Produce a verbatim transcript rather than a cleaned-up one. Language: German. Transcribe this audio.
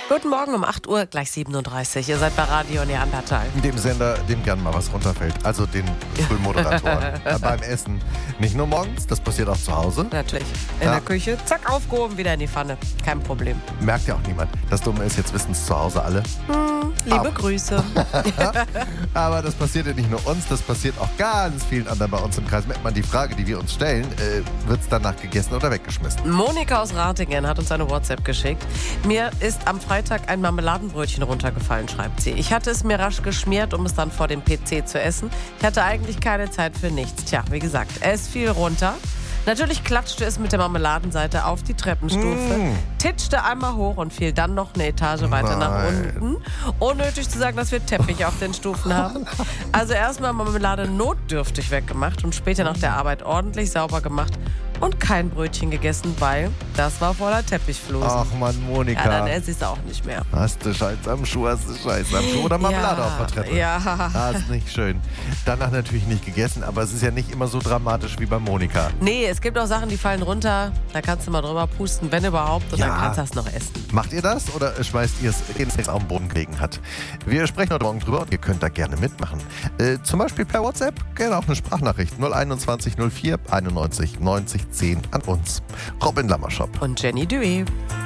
Guten Morgen um acht Uhr, gleich siebenunddreißig. Ihr seid bei Radio Neandertal. Dem Sender, dem gern mal was runterfällt. Also den Frühmoderatoren. äh, beim Essen. Nicht nur morgens, das passiert auch zu Hause. Natürlich. In Ja. der Küche, zack, aufgehoben, wieder in die Pfanne. Kein Problem. Merkt ja auch niemand. Das Dumme ist, jetzt wissen es zu Hause alle. Hm, liebe Aber- Grüße. Aber das passiert ja nicht nur uns, das passiert auch ganz vielen anderen bei uns im Kreis. Merkt man die Frage, die wir uns stellen, äh, wird es danach gegessen oder weggeschmissen? Monika aus Ratingen hat uns eine WhatsApp geschickt. Mir ist am Freitag ein Marmeladenbrötchen runtergefallen, schreibt sie. Ich hatte es mir rasch geschmiert, um es dann vor dem P C zu essen. Ich hatte eigentlich keine Zeit für nichts. Tja, wie gesagt, es fiel runter. Natürlich klatschte es mit der Marmeladenseite auf die Treppenstufe, Mm. titschte einmal hoch und fiel dann noch eine Etage weiter nach Nein. unten. Unnötig zu sagen, dass wir Teppich auf den Stufen haben. Also erstmal Marmelade notdürftig weggemacht und später nach der Arbeit ordentlich sauber gemacht und kein Brötchen gegessen, weil das war voller Teppichflosen. Ach man, Monika. Ja, dann esse ich es auch nicht mehr. Hast du Scheiß am Schuh, hast du Scheiß am Schuh oder Marmelade Ja, auf der Treppe? ja. Das ist nicht schön. Danach natürlich nicht gegessen, aber es ist ja nicht immer so dramatisch wie bei Monika. Nee, es gibt auch Sachen, die fallen runter. Da kannst du mal drüber pusten, wenn überhaupt. Und Ja. dann kannst du das noch essen. Macht ihr das oder schmeißt ihr es, den es auf den Boden gelegen hat? Wir sprechen heute Morgen drüber und ihr könnt da gerne mitmachen. Äh, zum Beispiel per WhatsApp, gerne auch eine Sprachnachricht. null einundzwanzig null vier einundneunzig neunzig zehn an uns. Robin Lammerschop. Und Jenny Duet.